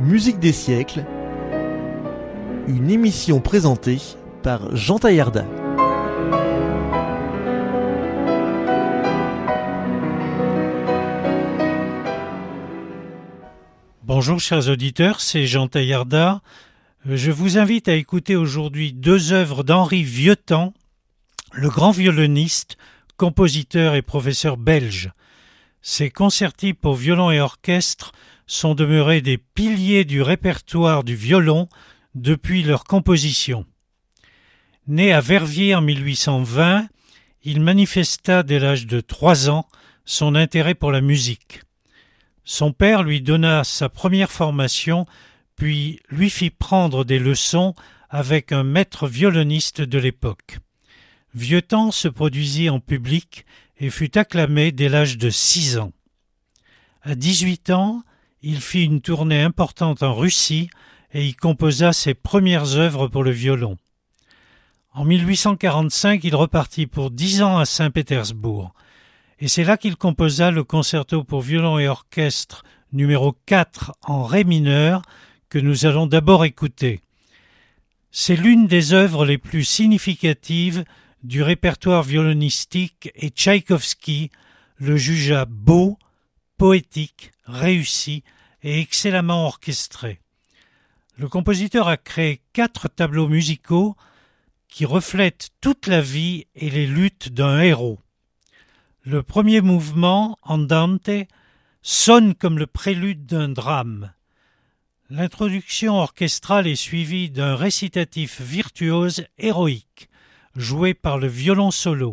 Musique des siècles, une émission présentée par Jean Taillarda. Bonjour chers auditeurs, c'est Jean Taillarda. Je vous invite à écouter aujourd'hui deux œuvres d'Henri Vieuxtemps, le grand violoniste, compositeur et professeur belge. Ses concerti pour violon et orchestre sont demeurés des piliers du répertoire du violon depuis leur composition. Né à Verviers en 1820, il manifesta dès l'âge de 3 ans son intérêt pour la musique. Son père lui donna sa première formation, puis lui fit prendre des leçons avec un maître violoniste de l'époque. Vieuxtemps se produisit en public et fut acclamé dès l'âge de 6 ans. À 18 ans, il fit une tournée importante en Russie et y composa ses premières œuvres pour le violon. En 1845, il repartit pour 10 ans à Saint-Pétersbourg. Et c'est là qu'il composa le concerto pour violon et orchestre numéro 4 en ré mineur que nous allons d'abord écouter. C'est l'une des œuvres les plus significatives du répertoire violonistique et Tchaïkovski le jugea beau, poétique, réussi et excellemment orchestré. Le compositeur a créé 4 tableaux musicaux qui reflètent toute la vie et les luttes d'un héros. Le premier mouvement, Andante, sonne comme le prélude d'un drame. L'introduction orchestrale est suivie d'un récitatif virtuose héroïque, joué par le violon solo.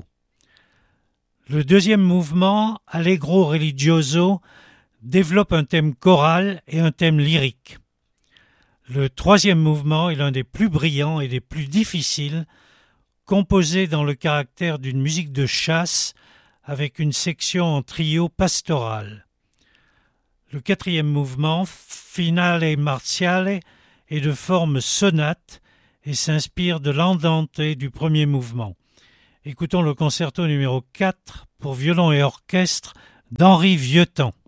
Le deuxième mouvement, Allegro religioso, développe un thème choral et un thème lyrique. Le troisième mouvement est l'un des plus brillants et des plus difficiles, composé dans le caractère d'une musique de chasse avec une section en trio pastoral. Le quatrième mouvement, Finale martiale, est de forme sonate et s'inspire de l'andante du premier mouvement. Écoutons le concerto numéro 4 pour violon et orchestre d'Henri Vieuxtemps.